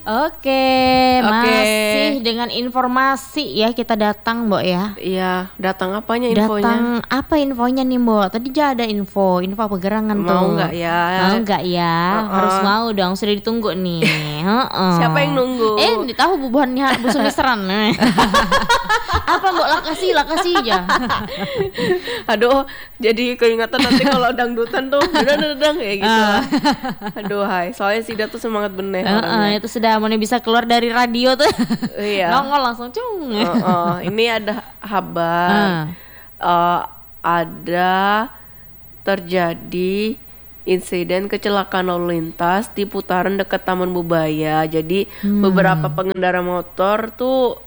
Oke, masih dengan informasi ya kita datang, Mbok ya. Iya, datang apanya infonya? Datang apa infonya nih, Mbok? Tadi aja ada info pegangan tuh. Mau nggak ya? Mau nggak ya? Harus mau dong, sudah ditunggu nih. Siapa yang nunggu? Tahu bubuhannya Bu Sumisran. Apa Mbok lakasi aja. Aduh, jadi keingatan nanti kalau dangdutan tuh dadang kayak gitu lah. Aduh, hai. Soalnya si Datu semangat bener orangnya. Itu sudah mau bisa keluar dari radio tuh. Iya. Nongol langsung cung. Ini ada kabar. Ada terjadi insiden kecelakaan lalu lintas di putaran dekat Taman Bubaya. Jadi beberapa pengendara motor tuh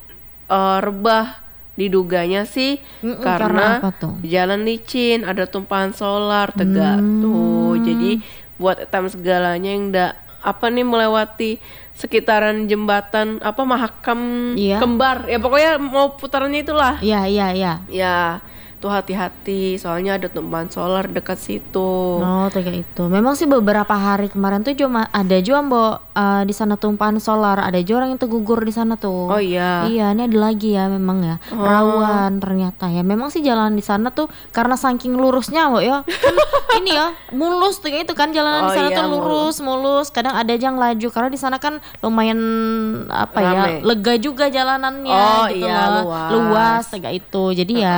rebah, diduganya sih karena jalan licin, ada tumpahan solar tegak tuh. Jadi buat tem segalanya yang melewati sekitaran jembatan Mahakam Kembar. Ya pokoknya mau putarannya itulah. Iya. Ya, tuh hati-hati soalnya ada tumpahan solar dekat situ. Oh, kayak itu. Memang sih beberapa hari kemarin tuh cuma ada juga Mbok di sana tumpahan solar, ada juga orang yang tergugur di sana tuh. Oh iya. Iya, ini ada lagi ya memang ya. Rawan ternyata ya. Memang sih jalan di sana tuh karena saking lurusnya Mbok ya. Ini ya, mulus tuh itu kan jalanan di sana tuh mulus. Kadang ada aja yang laju karena di sana kan lumayan rame. Lega juga jalanannya gitu loh. Luas kayak itu. Jadi ya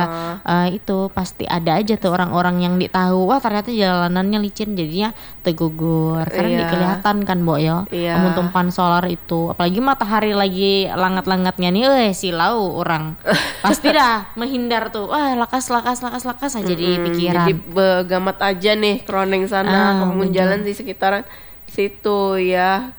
itu pasti ada aja tuh orang-orang yang tahu wah ternyata jalanannya licin jadinya tergugur karena kelihatan kan Mbok ya. Amun tumpahan solar itu apalagi matahari lagi langat-langatnya nih silau orang pasti dah menghindar tuh wah lakas aja di pikiran. Jadi begamat aja nih kroneng sana kamu jalan di sekitaran situ ya.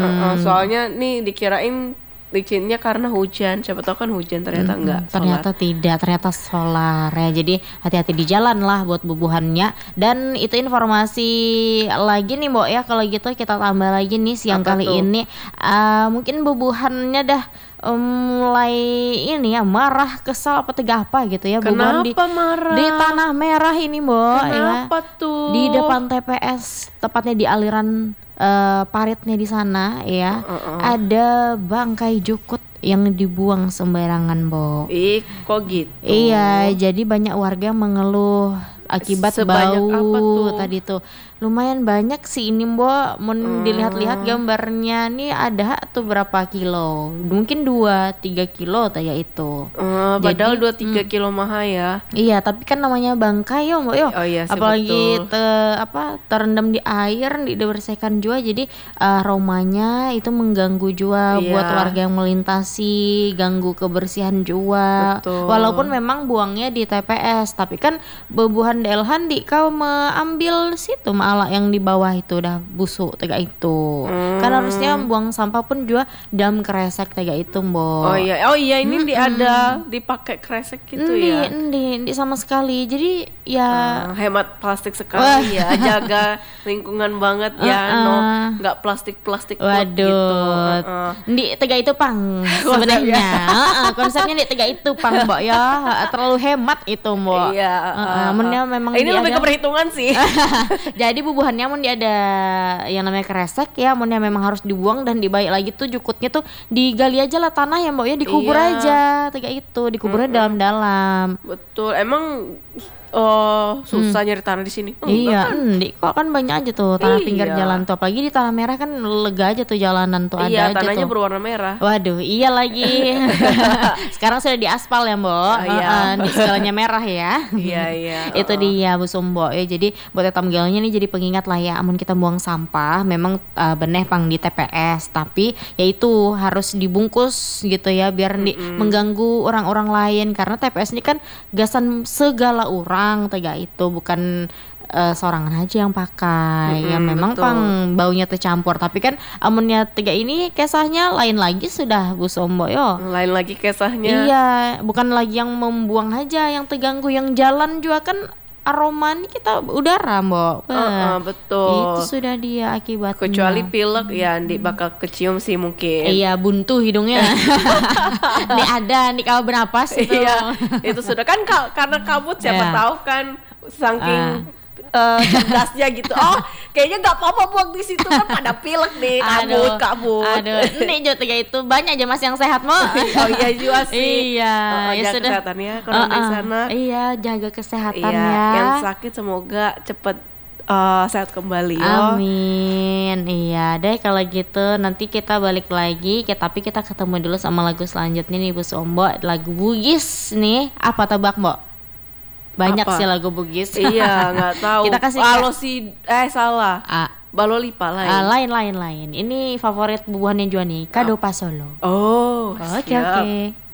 Soalnya nih dikirain licinnya karena hujan, siapa tahu kan hujan ternyata enggak. Ternyata tidak, ternyata solar ya. Jadi hati-hati di jalan lah buat bubuhannya. Dan itu informasi lagi nih Mbok ya. Kalau gitu kita tambah lagi nih siang kali ini mungkin bubuhannya dah mulai ini ya marah, kesal apa tegah apa gitu ya. Kenapa marah? Di Tanah Merah ini Mbok. Kenapa tuh? Di depan TPS, tepatnya di aliran paritnya di sana ya. Ada bangkai jukut yang dibuang sembarangan, Mbok. Kok gitu? Iya, jadi banyak warga mengeluh akibat sebanyak bau apa tuh? tadi tuh. Lumayan banyak sih ini Mbok. Mau dilihat-lihat gambarnya nih ada tuh berapa kilo? Mungkin 2-3 kilo kayak itu. Padahal 2-3 kilo mah ya. Iya, tapi kan namanya bangkai ya Mbok yo. Oh iya sih, apalagi terendam di air, dibersihkan juga jadi aromanya itu mengganggu juga buat warga yang melintasi, ganggu kebersihan juga. Betul. Walaupun memang buangnya di TPS, tapi kan bebuhan delhan kau mengambil situ malah yang di bawah itu udah busuk tega itu. Kan harusnya buang sampah pun juga dalam kresek tega itu Mbok. Oh iya ini ada dipakai kresek gitu ya. Di sama sekali. Jadi ya hemat plastik sekali ya. Jaga lingkungan banget ya. Nggak plastik waduh gitu. Di tega itu pang sebenarnya. Konsepnya di tega itu pang Mbok ya. Terlalu hemat itu Mbok. Iya. Memang ini lebih ke perhitungan sih. Jadi bubuhannya mun dia ada yang namanya kresek ya, mun memang harus dibuang dan dibaik lagi tuh jukutnya tuh digali aja lah tanah ya Mbok ya, dikubur aja kayak itu, dikuburnya dalam-dalam. Betul. Emang susah nyari tanah di sini. Iya, kok kan banyak aja tuh tanah pinggir jalan tuh. Apalagi di Tanah Merah kan lega aja tuh jalanan tuh ada aja tuh. Iya, tanahnya berwarna merah. Waduh, iya lagi. Sekarang sudah diaspal ya, Mbok. Di segalanya merah ya. Iya. Itu dia Bu Sumbo ya. Jadi buat tamgelnya nih jadi pengingat lah ya. Amun kita buang sampah memang beneh pang di TPS, tapi yaitu harus dibungkus gitu ya biar mengganggu orang-orang lain karena TPS ini kan gasan segala orang tega itu bukan seorangan aja yang pakai ya memang betul. Pang baunya tercampur tapi kan amunnya tega ini kesahnya lain lagi sudah Bu Sombo yo. Lain lagi kesahnya. Iya, bukan lagi yang membuang aja yang terganggu, yang jalan juga kan aroma nih kita udara Mbok. Betul. Itu sudah dia akibatnya. Kecuali pilek ya bakal kecium sih mungkin. Iya, buntu hidungnya. Nih ada nih kalau bernapas itu. Iya, itu sudah kan karena kabut siapa tahu kan saking cerdasnya gitu. Oh, kayaknya nggak apa-apa buang di situ kan pada pilek nih, kabut. Aduh, ini juga tiga itu banyak aja Mas yang sehat mau. Oh iya juga sih. Iya, ya jaga sudah. kesehatannya kalau di sana. Iya, jaga kesehatan Iya, ya. yang sakit semoga cepet sehat kembali yo. Amin. Iya deh kalau gitu nanti kita balik lagi tapi kita ketemu dulu sama lagu selanjutnya nih Bu Sombo, lagu Bugis nih. Apa tebak Mbok? Banyak Apa? sih lagu Bugis. Iya, nggak tahu. Kita kasih kalau si salah. Balolipa lain. Lain. Ini favorit bubuhannya Juani, Kado Pasolo. Oh, Oke. siap.